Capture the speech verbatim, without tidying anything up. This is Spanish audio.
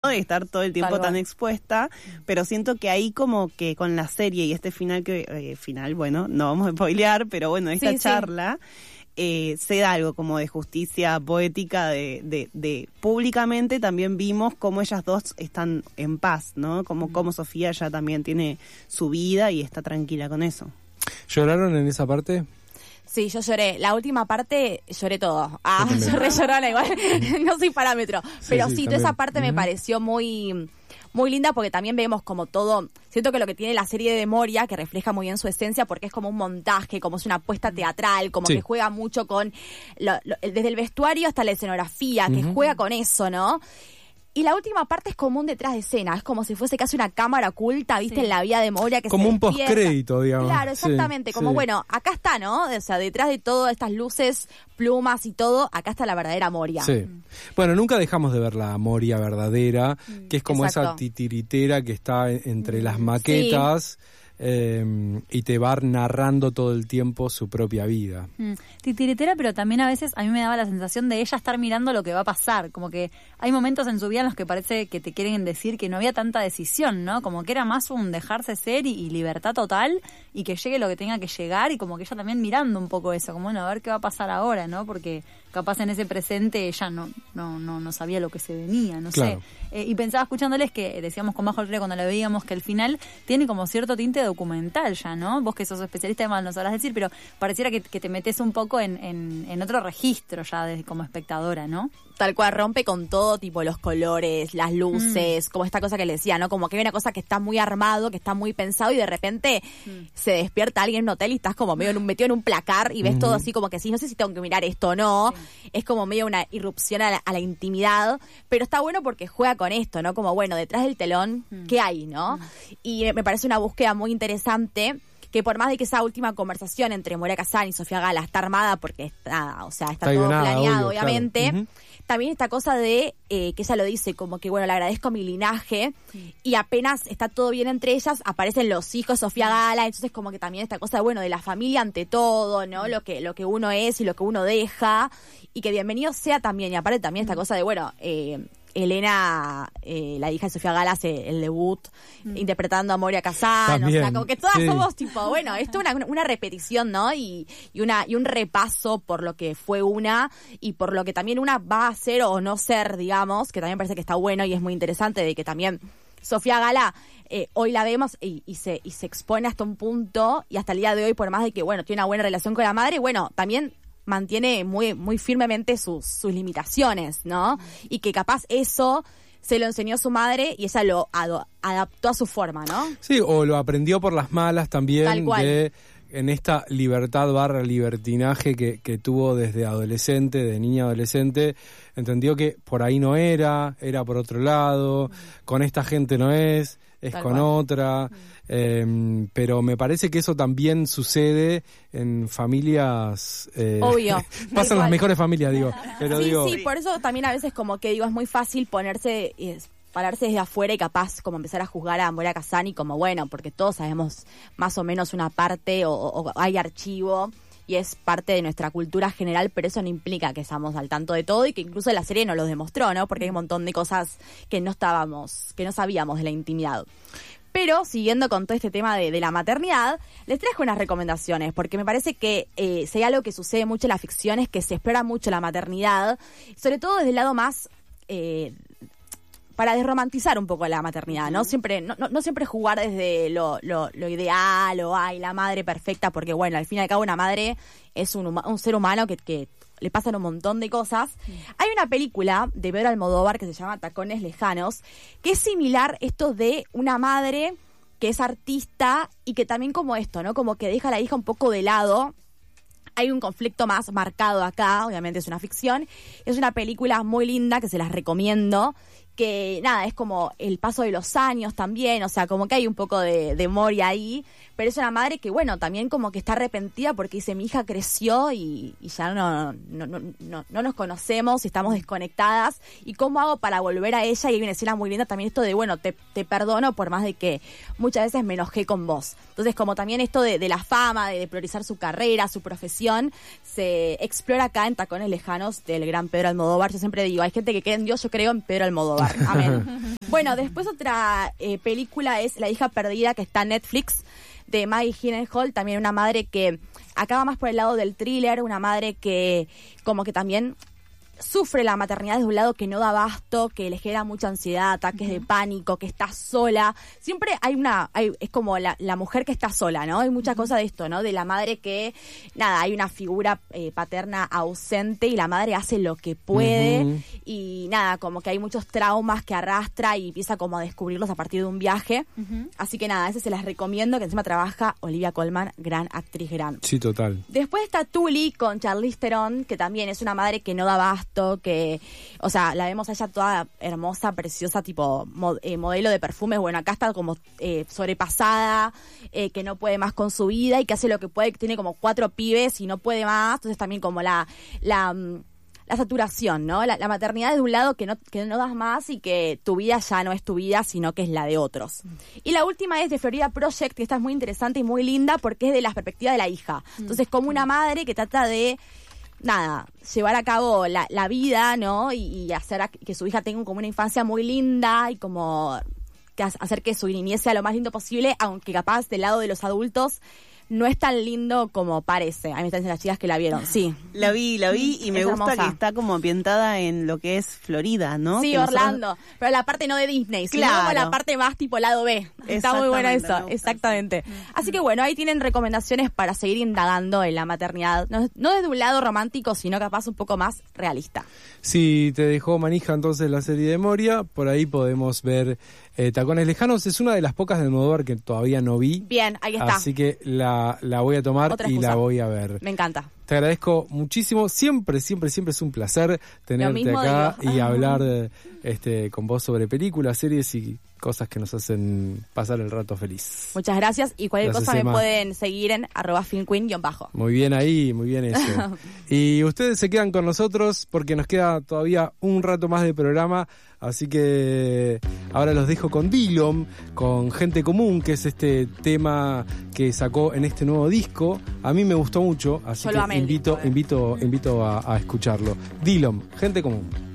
De estar todo el tiempo tan expuesta, pero siento que ahí como que con la serie y este final, que eh, final, bueno, no vamos a spoilear, pero bueno, esta sí, charla... Sí. Eh, se da algo como de justicia poética, de, de, de públicamente también vimos cómo ellas dos están en paz, ¿no? Como, como Sofía ya también tiene su vida y está tranquila con eso. ¿Lloraron en esa parte? Sí, yo lloré. La última parte lloré todo. Ah, yo, yo re llorona igual. No soy parámetro. Pero sí, sí toda esa parte uh-huh. me pareció muy... muy linda porque también vemos como todo, siento que lo que tiene la serie de Moria, que refleja muy bien su esencia porque es como un montaje, como es una apuesta teatral, como sí. que juega mucho con, lo, lo, desde el vestuario hasta la escenografía, que uh-huh. juega con eso, ¿no? Y la última parte es como un detrás de escena, es como si fuese casi una cámara oculta, ¿viste? Sí. En la vida de Moria que como se un postcrédito, digamos. Claro, exactamente, sí, como sí. bueno, acá está, ¿no? O sea, detrás de todas estas luces, plumas y todo, acá está la verdadera Moria. Sí. Mm. Bueno, nunca dejamos de ver la Moria verdadera, mm. que es como Exacto. esa titiritera que está entre mm. las maquetas. Sí. Eh, y te va narrando todo el tiempo su propia vida. Mm, titiritera, pero también a veces a mí me daba la sensación de ella estar mirando lo que va a pasar, como que hay momentos en su vida en los que parece que te quieren decir que no había tanta decisión, ¿no? Como que era más un dejarse ser y, y libertad total y que llegue lo que tenga que llegar y como que ella también mirando un poco eso, como bueno, a ver qué va a pasar ahora, ¿no? Porque capaz en ese presente ella no no no, no sabía lo que se venía, no claro. sé. Eh, y pensaba escuchándoles que decíamos con Majo el Rey cuando la veíamos que el final tiene como cierto tinte documental ya, ¿no? Vos que sos especialista además nos sabrás decir, pero pareciera que, que te metes un poco en, en, en otro registro ya de, como espectadora, ¿no? Tal cual, rompe con todo, tipo los colores, las luces, mm. como esta cosa que le decía, ¿no? Como que hay una cosa que está muy armado, que está muy pensado y de repente mm. se despierta alguien en un hotel y estás como medio en un, metido en un placar y ves mm-hmm. todo así como que sí, no sé si tengo que mirar esto o no. Sí. Es como medio una irrupción a la, a la intimidad, pero está bueno porque juega con esto, ¿no? Como bueno, detrás del telón, mm. ¿qué hay, no? Mm. Y me parece una búsqueda muy interesante que por más de que esa última conversación entre Moria Kazan y Sofía Gala está armada porque está, o sea, está, está todo nada, planeado, obvio, obviamente, claro. uh-huh. también esta cosa de eh, que ella lo dice, como que bueno, le agradezco mi linaje, sí. y apenas está todo bien entre ellas, aparecen los hijos de Sofía Gala, entonces como que también esta cosa de bueno, de la familia ante todo, ¿no? Lo que, lo que uno es y lo que uno deja, y que bienvenido sea también, y aparte también esta cosa de bueno, eh, Elena, eh, la hija de Sofía Gala, hace el debut mm. interpretando a Moria Kazan, o sea, como que todas sí. somos tipo, bueno, esto es una, una repetición, ¿no? Y, y una y un repaso por lo que fue una y por lo que también una va a ser o no ser, digamos, que también parece que está bueno y es muy interesante de que también Sofía Gala eh, hoy la vemos y, y se y se expone hasta un punto y hasta el día de hoy, por más de que, bueno, tiene una buena relación con la madre, bueno, también mantiene muy muy firmemente sus sus limitaciones, ¿no? Y que capaz eso se lo enseñó su madre y ella lo ad- adaptó a su forma, ¿no? Sí, o lo aprendió por las malas también. Tal cual. De en esta libertad barra libertinaje que, que tuvo desde adolescente, de niña adolescente, entendió que por ahí no era, era por otro lado, mm. con esta gente no es, es Tal con cual. otra, mm. eh, pero me parece que eso también sucede en familias, eh, obvio, pasan las mejores familias, digo, pero sí, digo, sí, por eso también a veces como que digo, es muy fácil ponerse, es, pararse desde afuera y capaz como empezar a juzgar a Moria Kazan y como bueno, porque todos sabemos más o menos una parte o, o hay archivo y es parte de nuestra cultura general, pero eso no implica que estamos al tanto de todo y que incluso la serie nos lo demostró, ¿no? Porque hay un montón de cosas que no estábamos, que no sabíamos de la intimidad. Pero, siguiendo con todo este tema de, de la maternidad, les traje unas recomendaciones, porque me parece que eh, si hay algo que sucede mucho en la ficción es que se explora mucho la maternidad, sobre todo desde el lado más... Eh, para desromantizar un poco la maternidad, ¿no? Siempre, no, no, no siempre jugar desde lo, lo, lo ideal o ay, la madre perfecta, porque bueno, al fin y al cabo una madre es un, un ser humano que, que le pasan un montón de cosas. Sí. Hay una película de Pedro Almodóvar que se llama Tacones Lejanos, que es similar esto de una madre que es artista y que también como esto, ¿no? Como que deja a la hija un poco de lado. Hay un conflicto más marcado acá, obviamente es una ficción. Es una película muy linda que se las recomiendo. Que nada, es como el paso de los años también, o sea, como que hay un poco de, de Moria ahí, pero es una madre que, bueno, también como que está arrepentida porque dice, mi hija creció y, y ya no, no, no, no, no nos conocemos, estamos desconectadas, y cómo hago para volver a ella, y hay una escena muy linda también esto de, bueno, te, te perdono por más de que muchas veces me enojé con vos. Entonces, como también esto de, de la fama, de, de priorizar su carrera, su profesión, se explora acá en Tacones Lejanos del gran Pedro Almodóvar. Yo siempre digo, hay gente que cree en Dios, yo creo en Pedro Almodóvar. pasar. Amén. Bueno, después otra eh, película es La hija perdida, que está en Netflix, de Maggie Gyllenhaal, también una madre que acaba más por el lado del thriller, una madre que como que también sufre la maternidad desde un lado que no da abasto, que le genera mucha ansiedad, ataques uh-huh. de pánico, que está sola. Siempre hay una, hay, es como la, la mujer que está sola, ¿no? Hay muchas uh-huh. cosas de esto, ¿no? De la madre que, nada, hay una figura eh, paterna ausente y la madre hace lo que puede uh-huh. y nada, como que hay muchos traumas que arrastra y empieza como a descubrirlos a partir de un viaje. Uh-huh. Así que nada, ese se las recomiendo, que encima trabaja Olivia Colman, gran actriz, gran. Sí, total. Después está Tully con Charlize Theron, que también es una madre que no da abasto, que, o sea, la vemos a ella toda hermosa, preciosa, tipo mod, eh, modelo de perfumes. Bueno, acá está como eh, sobrepasada, eh, que no puede más con su vida y que hace lo que puede, que tiene como cuatro pibes y no puede más. Entonces también como la la, la saturación, ¿no? La, la maternidad de un lado que no, que no das más y que tu vida ya no es tu vida, sino que es la de otros. Y la última es de Florida Project, que esta es muy interesante y muy linda porque es de la perspectiva de la hija. Entonces, como una madre que trata de nada, llevar a cabo la, la vida, ¿no? Y, y hacer a, que su hija tenga como una infancia muy linda y como que hacer que su niñez sea lo más lindo posible, aunque capaz del lado de los adultos no es tan lindo como parece. A mí me están diciendo las chicas que la vieron, sí. La vi, la vi y me es gusta hermosa. Que está como ambientada en lo que es Florida, ¿no? Sí, que Orlando. Nosotros... Pero la parte no de Disney, sino claro. como la parte más tipo lado B. Está muy buena eso, exactamente. Sí. Así que bueno, ahí tienen recomendaciones para seguir indagando en la maternidad. No, no desde un lado romántico, sino capaz un poco más realista. Si te dejó manija entonces la serie de Moria, por ahí podemos ver eh, Tacones Lejanos. Es una de las pocas de Almodóvar que todavía no vi. Bien, ahí está. Así que la, la voy a tomar y la voy a ver. Me encanta. Te agradezco muchísimo. Siempre, siempre, siempre es un placer tenerte acá digo. y hablar este, con vos sobre películas, series y cosas que nos hacen pasar el rato feliz. Muchas gracias y cualquier gracias, cosa Emma. Me pueden seguir en arroba filmqueen-bajo. Muy bien ahí, muy bien eso. Y ustedes se quedan con nosotros porque nos queda todavía un rato más de programa, así que ahora los dejo con Dillom, con Gente Común, que es este tema que sacó en este nuevo disco. A mí me gustó mucho, así Yo que invito, invito, invito a, a escucharlo. Dillom, Gente Común.